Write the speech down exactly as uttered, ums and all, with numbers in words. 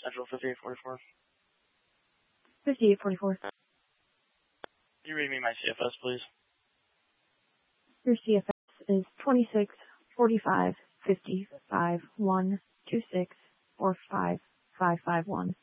Central fifty-eight forty-four. fifty-eight forty-four. Can you read me my C F S, please? Your C F S is twenty-six forty-five fifty-five one two six four five five five one.